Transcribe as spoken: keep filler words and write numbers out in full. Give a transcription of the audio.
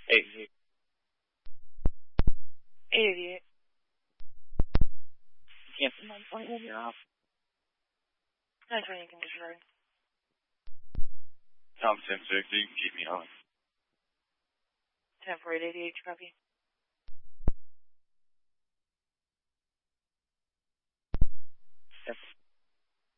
eight eighty-eight. eight eighty-eight. Cancel nine twenty-one, you're off. nine twenty, you can disregard. Tom ten sixty, keep me on. ten four eight eighty-eight, copy.